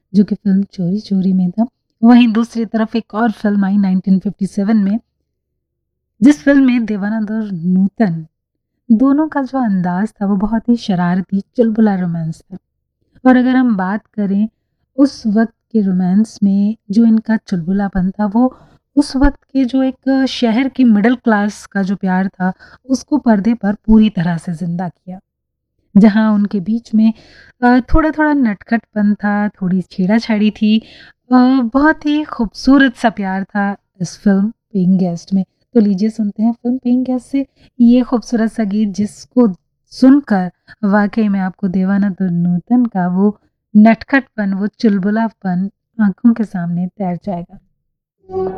जो कि फ़िल्म चोरी चोरी में था। वहीं दूसरी तरफ एक और फ़िल्म आई 1957 में, जिस फ़िल्म में देवानंद और नूतन दोनों का जो अंदाज़ था वो बहुत ही शरारती, चुलबुला रोमांस था। और अगर हम बात करें उस वक़्त के रोमांस में जो इनका चुलबुलापन था, वो उस वक़्त के जो एक शहर की मिडल क्लास का जो प्यार था, उसको पर्दे पर पूरी तरह से ज़िंदा किया। जहाँ उनके बीच में थोड़ा-थोड़ा नटखटपन था, थोड़ी छेड़ा-छाड़ी थी। बहुत ही खूबसूरत सा प्यार था इस फ़िल्म पेइंग गेस्ट में। तो लीजिए सुनते हैं फ़िल्म पेइंग गेस्ट से ये खूबसूरत सा गीत, जिसको सुनकर वाक़ई में आपको देवानंद और नूतन का वो नटखटपन, वो चुलबुलापन आँखों के सामने तैर जाएगा।